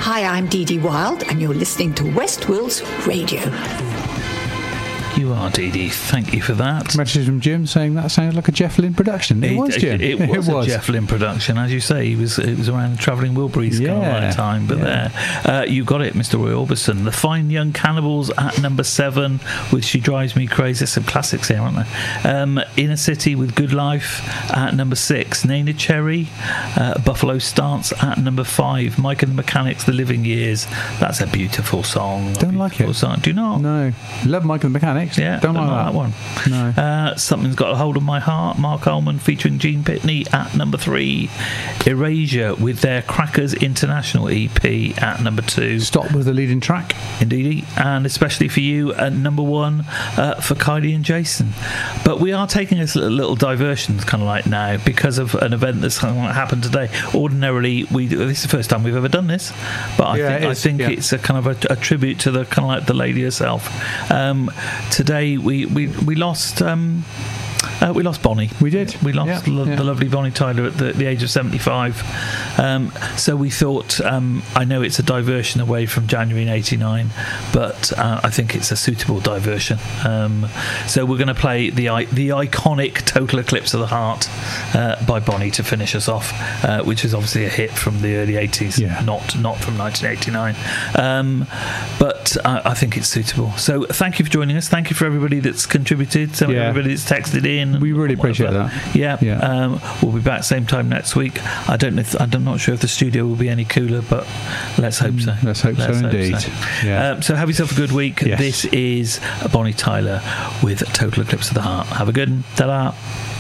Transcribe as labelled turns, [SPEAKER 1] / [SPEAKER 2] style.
[SPEAKER 1] Hi, I'm Dee Dee Wild, and you're listening to West Wills Radio.
[SPEAKER 2] You are, Dee Dee. Thank you for that.
[SPEAKER 3] Message from Jim saying that sounds like a Jeff Lynne production. It was, Jim.
[SPEAKER 2] It was a Jeff Lynne production. As you say, it was around the Travelling Wilburys kind of like time. But there, you got it, Mr. Roy Orbison. The Fine Young Cannibals at number 7 with She Drives Me Crazy. There's some classics here, aren't there? Inner City with Good Life at number 6. Nana Cherry, Buffalo Stance at number 5. Mike and the Mechanics, The Living Years. That's a beautiful song.
[SPEAKER 3] Don't like it.
[SPEAKER 2] Song. Do you not?
[SPEAKER 3] No. Love Mike and the Mechanics.
[SPEAKER 2] Yeah,
[SPEAKER 3] don't like that
[SPEAKER 2] one.
[SPEAKER 3] No.
[SPEAKER 2] Something's Got a Hold of My Heart, Mark Ullman featuring Gene Pitney at number 3. Erasure with their Crackers International EP at number 2.
[SPEAKER 3] Stop was the leading track.
[SPEAKER 2] Indeed, and especially for you at number 1 for Kylie and Jason. But we are taking a little diversion kind of like now because of an event that's kind of like happened today. Ordinarily, this is the first time we've ever done this, but I think it's a kind of a tribute to the kind of like the lady herself. Today we lost Bonnie.
[SPEAKER 3] We did.
[SPEAKER 2] We lost the lovely Bonnie Tyler at the age of 75. So we thought, I know it's a diversion away from January in '89, but I think it's a suitable diversion. So we're going to play the iconic Total Eclipse of the Heart by Bonnie to finish us off, which is obviously a hit from the early '80s, not from 1989. But I think it's suitable. So thank you for joining us. Thank you for everybody that's contributed, everybody that's texted in.
[SPEAKER 3] We really appreciate that.
[SPEAKER 2] We'll be back same time next week. I'm not sure if the studio will be any cooler, but let's hope so.
[SPEAKER 3] Let's hope so indeed.
[SPEAKER 2] Yeah. So have yourself a good week.
[SPEAKER 3] Yes.
[SPEAKER 2] This is Bonnie Tyler with Total Eclipse of the Heart. Have a good one. Ta-da.